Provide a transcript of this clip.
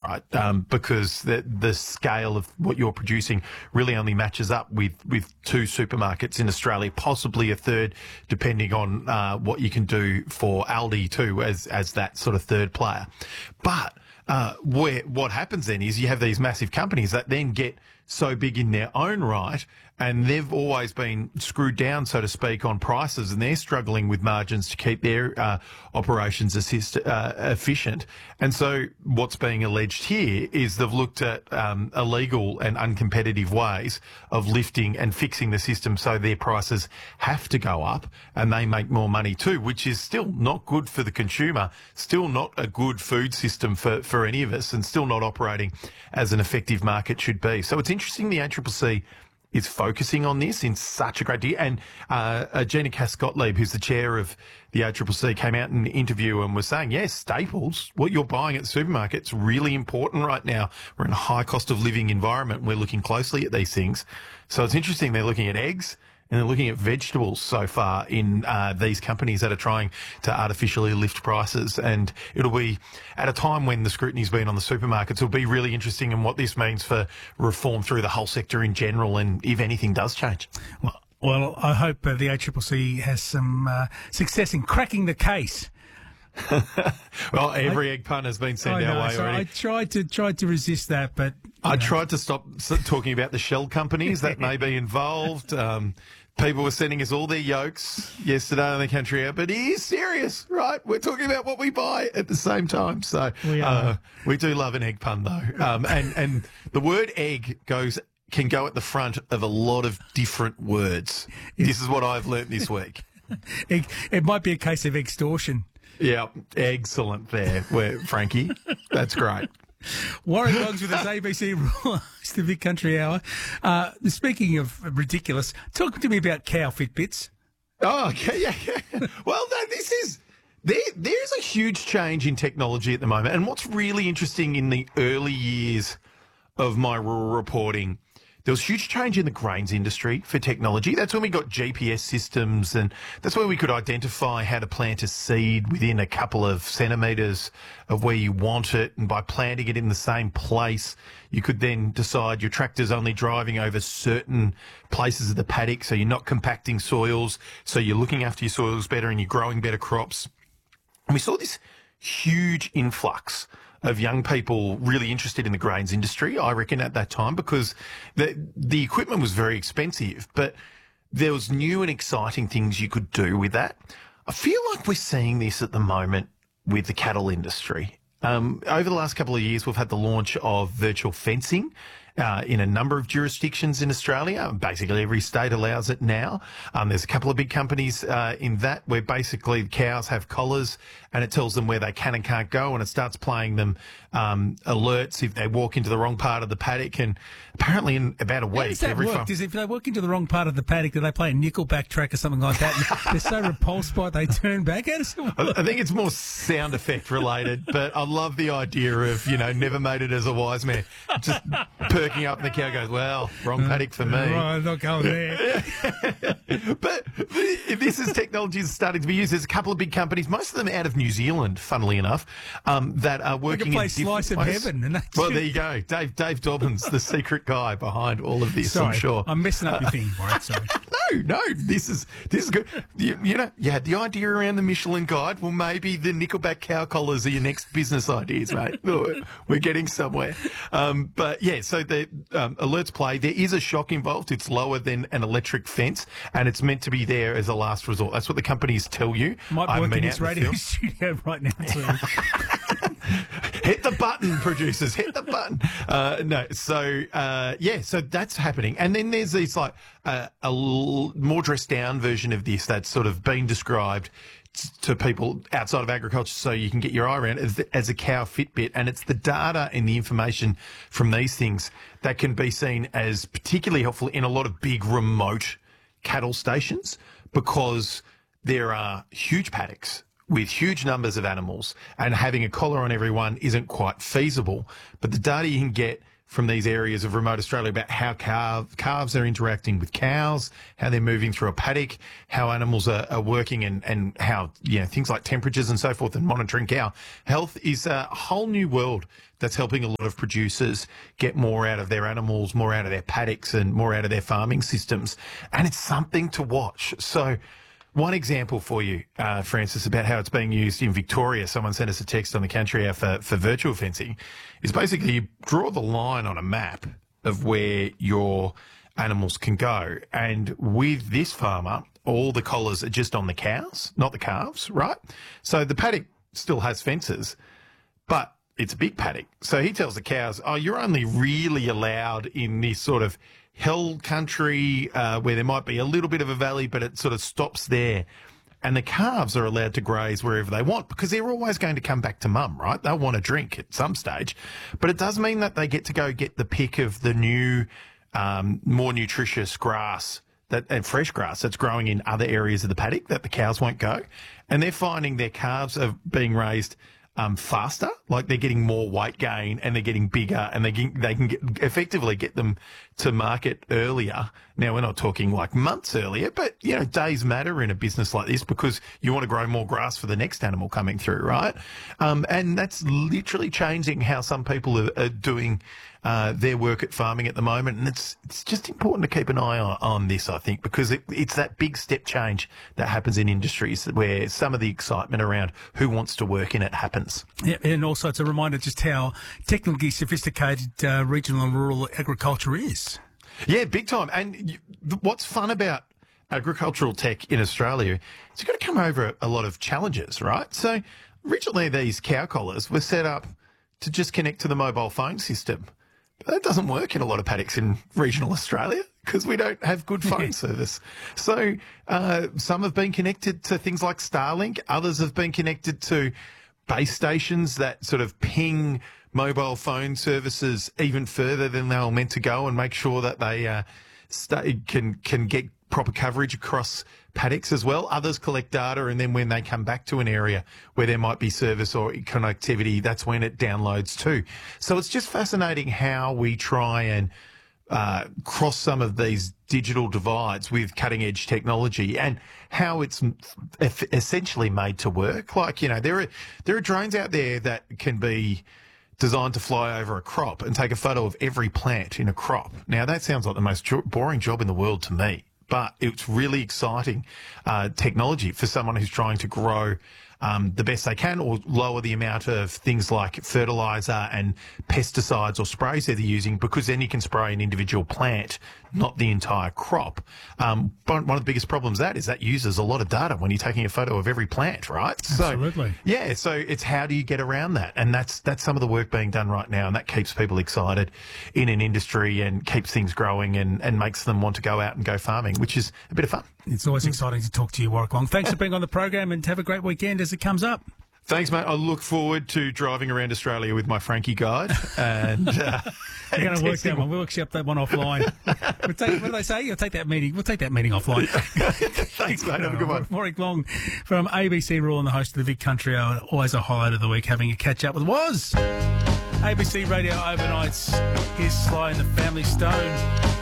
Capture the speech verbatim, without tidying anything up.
right? Um, because the the scale of what you're producing really only matches up with, with two supermarkets in Australia, possibly a third, depending on uh, what you can do for Aldi too, as as that sort of third player. But uh, where what happens then is you have these massive companies that then get so big in their own right, and they've always been screwed down, so to speak, on prices, and they're struggling with margins to keep their uh, operations assist, uh, efficient. And so what's being alleged here is they've looked at um, illegal and uncompetitive ways of lifting and fixing the system so their prices have to go up and they make more money too, which is still not good for the consumer, still not a good food system for, for any of us, and still not operating as an effective market should be. So it's interesting the A C C C is focusing on this in such a great deal. And uh, uh, Gina Cass-Gottlieb, who's the chair of the A C C C, came out in an interview and was saying, yes, staples, what you're buying at the supermarket's really important right now. We're in a high cost of living environment. We're looking closely at these things. So it's interesting they're looking at eggs and they're looking at vegetables so far in uh, these companies that are trying to artificially lift prices. And it'll be at a time when the scrutiny's been on the supermarkets. It'll be really interesting in what this means for reform through the whole sector in general, and if anything does change. Well, well I hope uh, the A C C C has some uh, success in cracking the case. Well, every I, egg pun has been sent I our know, way so already. I tried to tried to resist that, but I know. tried to stop talking about the shell companies that may be involved. Um, people were sending us all their yolks yesterday on the country out, but it is serious, right? We're talking about what we buy at the same time. So we, uh, we do love an egg pun, though. Um, and, and the word egg goes can go at the front of a lot of different words. This is what I've learnt this week. It, it might be a case of extortion. Yeah, excellent there, where, Frankie. That's great. Warren Boggs with his A B C Ruler. It's the Big Country Hour. Uh, speaking of ridiculous, talk to me about cow Fitbits. Oh, okay, yeah, yeah. Well, no, this is... There, there's a huge change in technology at the moment. And what's really interesting in the early years of my rural reporting, there was huge change in the grains industry for technology. That's when we got G P S systems, and that's where we could identify how to plant a seed within a couple of centimetres of where you want it. And by planting it in the same place, you could then decide your tractor's only driving over certain places of the paddock, so you're not compacting soils, so you're looking after your soils better and you're growing better crops. And we saw this huge influx of young people really interested in the grains industry, I reckon, at that time, because the the equipment was very expensive, but there was new and exciting things you could do with that. I feel like we're seeing this at the moment with the cattle industry. Um, over the last couple of years, we've had the launch of virtual fencing uh, in a number of jurisdictions in Australia. Basically, every state allows it now. Um, there's a couple of big companies uh, in that where basically the cows have collars and it tells them where they can and can't go, and it starts playing them um, alerts if they walk into the wrong part of the paddock. And apparently in about a week... How does that every work? farm- Does if they walk into the wrong part of the paddock, do they play a Nickelback track or something like that? And they're so repulsed by it, they turn back? How does it work? I think it's more sound effect related, but I love the idea of, you know, never made it as a wise man. Just perking up and the cow goes, well, wrong paddock for me. Oh, I'm not going there. But if this is technology that's starting to be used, there's a couple of big companies, most of them out of New Zealand, funnily enough, um, that are They working can play in different Slice of ways. Heaven. And that's Well, it. there you go. Dave Dave Dobbins, the secret guy behind all of this, Sorry, I'm sure. I'm messing up your thing, Warren. Sorry. No, no, this is this is good. You, you know, you had the idea around the Michelin Guide. Well, maybe the Nickelback cow collars are your next business ideas, mate. We're getting somewhere. Um, but yeah, so the um, alerts play. There is a shock involved. It's lower than an electric fence, and it's meant to be there as a last resort. That's what the companies tell you. Might I haven't work in been this out in the radio field. studio right now, too. Hit the button, producers. Hit the button. Uh, no, so uh, yeah, so that's happening, and then there's these like uh, a l- more dressed down version of this that's sort of been described t- to people outside of agriculture, so you can get your eye around it, as, as a cow Fitbit, and it's the data and the information from these things that can be seen as particularly helpful in a lot of big remote cattle stations, because there are huge paddocks with huge numbers of animals, and having a collar on everyone isn't quite feasible. But the data you can get from these areas of remote Australia about how calv, calves are interacting with cows, how they're moving through a paddock, how animals are, are working, and, and how, you know, things like temperatures and so forth, and monitoring cow health is a whole new world that's helping a lot of producers get more out of their animals, more out of their paddocks, and more out of their farming systems. And it's something to watch. So one example for you, uh, Francis, about how it's being used in Victoria, someone sent us a text on the country hour for, for virtual fencing, is basically you draw the line on a map of where your animals can go. And with this farmer, all the collars are just on the cows, not the calves, right? So the paddock still has fences, but it's a big paddock. So he tells the cows, oh, you're only really allowed in this sort of hill country uh, where there might be a little bit of a valley, but it sort of stops there. And the calves are allowed to graze wherever they want because they're always going to come back to mum, right? They'll want to drink at some stage. But it does mean that they get to go get the pick of the new, um, more nutritious grass that and fresh grass that's growing in other areas of the paddock that the cows won't go. And they're finding their calves are being raised Um, faster, like they're getting more weight gain and they're getting bigger, and they can, they can get, effectively get them to market earlier. Now, we're not talking like months earlier, but, you know, days matter in a business like this because you want to grow more grass for the next animal coming through, right? Um, and that's literally changing how some people are, are doing uh, their work at farming at the moment. And it's it's just important to keep an eye on, on this, I think, because it, it's that big step change that happens in industries where some of the excitement around who wants to work in it happens. Yeah, and also it's a reminder just how technically sophisticated uh, regional and rural agriculture is. Yeah, big time. And you, what's fun about agricultural tech in Australia is you've got to come over a lot of challenges, right? So originally these cow collars were set up to just connect to the mobile phone system. But that doesn't work in a lot of paddocks in regional Australia because we don't have good phone service. So uh, some have been connected to things like Starlink. Others have been connected to base stations that sort of ping mobile phone services even further than they were meant to go and make sure that they uh, stay, can can get proper coverage across paddocks as well. Others collect data, and then when they come back to an area where there might be service or connectivity, that's when it downloads too. So it's just fascinating how we try and uh, cross some of these digital divides with cutting edge technology and how it's essentially made to work. Like, you know, there are, there are drones out there that can be designed to fly over a crop and take a photo of every plant in a crop. Now, that sounds like the most jo- boring job in the world to me, but it's really exciting uh, technology for someone who's trying to grow um, the best they can or lower the amount of things like fertilizer and pesticides or sprays that they're using, because then you can spray an individual plant, not the entire crop. Um, but one of the biggest problems that is that uses a lot of data when you're taking a photo of every plant, right? Absolutely. So, yeah, so it's how do you get around that? And that's that's some of the work being done right now, and that keeps people excited in an industry and keeps things growing and, and makes them want to go out and go farming, which is a bit of fun. It's always exciting to talk to you, Warwick Long. Thanks for being on the program, and have a great weekend as it comes up. Thanks, mate. I look forward to driving around Australia with my Frankie guide. And uh, we're going to work that one. We'll workshop that one offline. We'll take, what do they say? You'll take that meeting. We'll take that meeting offline. Thanks, mate. Have a good one. Warwick Long from A B C Rural and the host of the Vic Country Hour. Always a highlight of the week, having a catch up with was A B C Radio Overnights. Here's Sly and the Family Stone.